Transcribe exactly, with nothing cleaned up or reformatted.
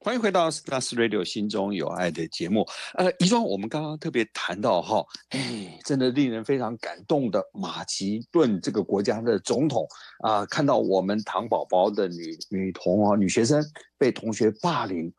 欢迎回到 Stars Radio 心中有爱的节目。呃，怡庄，我们刚刚特别谈到哈，哎，真的令人非常感动的马其顿这个国家的总统啊、呃看到我们糖宝宝的女女童啊女学生被同学霸凌